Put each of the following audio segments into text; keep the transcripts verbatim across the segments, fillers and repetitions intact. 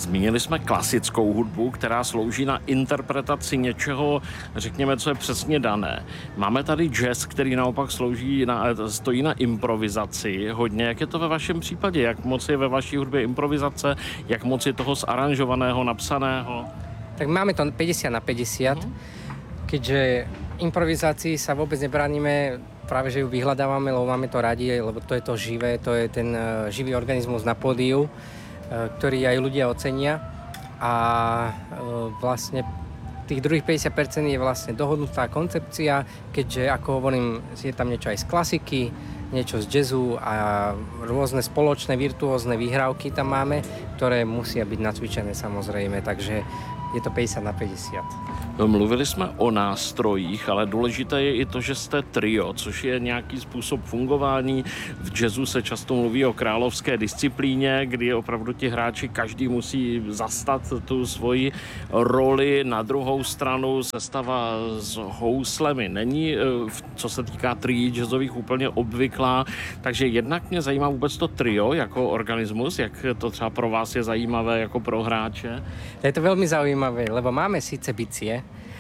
Zmínili jsme klasickou hudbu, která slouží na interpretaci něčeho, řekněme, co je přesně dané. Máme tady jazz, který naopak slouží na, stojí na improvizaci hodně. Jak je to ve vašem případě? Jak moc je ve vaší hudbě improvizace? Jak moc je toho zaranžovaného, napsaného? Tak máme to päťdesiat na päťdesiat, mm. keďže improvizácii sa vôbec nebránime, práve že ju vyhľadávame, lebo máme to radi, lebo to je to živé, to je ten uh, živý organizmus na pódiu, uh, ktorý aj ľudia ocenia. A uh, vlastne tých druhých päťdesiat percent je vlastne dohodnutá koncepcia, keďže, ako hovorím, je tam niečo aj z klasiky, niečo z jazzu a rôzne spoločné virtuózne výhrávky tam máme, ktoré musia byť nacvičené samozrejme, takže je to päťdesiat na päťdesiat. Mluvili jsme o nástrojích, ale důležité je i to, že jste trio, což je nějaký způsob fungování. V jazzu se často mluví o královské disciplíně, kdy opravdu ti hráči každý musí zastat tu svoji roli. Na druhou stranu sestava s houslemi není, co se týká trií jazzových, úplně obvyklá. Takže jednak mě zajímá vůbec to trio jako organismus, jak to třeba pro vás je zajímavé jako pro hráče. Je to veľmi zaujímavé, lebo máme síce bicie,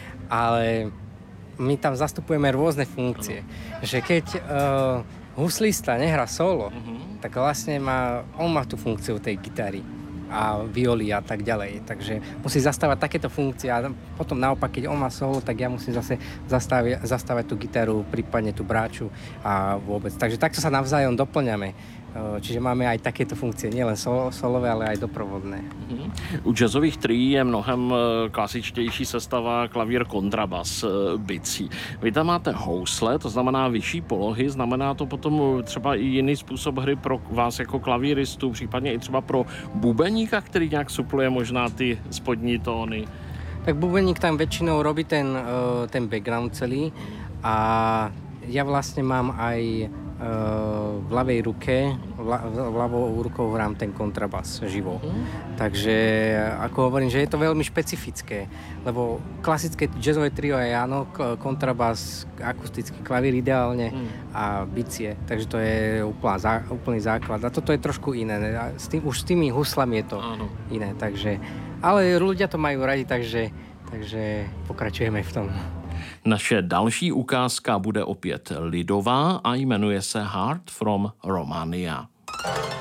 ale my tam zastupujeme rôzne funkcie. Že keď uh, huslista nehrá solo, uh-huh. tak vlastne má, on má tú funkciu tej gitary a violy a tak ďalej. Takže musí zastávať takéto funkcie a potom naopak, keď on má solo, tak ja musím zase zastávať, zastávať tú gitaru, prípadne tú bráču a vôbec. Takže takto sa navzájom doplňame. Čiže máme aj takéto funkcie, nielen solo, solové, ale aj doprovodné. U jazzových trií je mnohem klasičtější sestava klavír, kontrabas, bicí. Vy tam máte housle, to znamená vyšší polohy, znamená to potom třeba i jiný způsob hry pro vás jako klavíristu, případně i třeba pro bubeníka, který nějak supluje možná ty spodní tóny. Tak bubeník tam väčšinou robí ten, ten background celý a ja vlastne mám aj v ľavej ruke, v ľavou rukou hrám ten kontrabas živo. Mm. Takže ako hovorím, že je to veľmi špecifické, lebo klasické jazzové trio je áno, kontrabas, akustický klavír ideálne mm. a bicie, takže to je úplná, úplný základ. A toto je trošku iné, s tým, už s tými huslami je to áno. iné, takže, ale ľudia to majú radi, takže, takže pokračujeme v tom. Naše další ukázka bude opět lidová a jmenuje se Heart from Romania.